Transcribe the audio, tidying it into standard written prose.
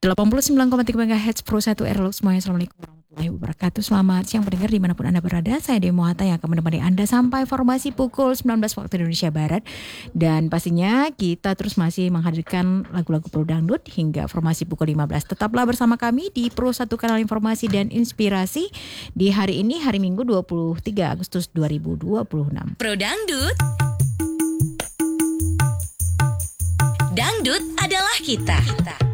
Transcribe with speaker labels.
Speaker 1: 89,3 MHz Pro 1 Airlock semuanya. Assalamualaikum warahmatullahi wabarakatuh. Selamat siang pendengar dimanapun Anda berada. Saya Demo Hata yang akan menemani Anda sampai formasi pukul 19 waktu Indonesia Barat. Dan pastinya kita terus masih menghadirkan lagu-lagu pro dangdut hingga formasi pukul 15. Tetaplah bersama kami di Pro 1 Kanal Informasi dan Inspirasi di hari ini, hari Minggu 23 Agustus 2026.
Speaker 2: Pro Dangdut. Dangdut adalah kita.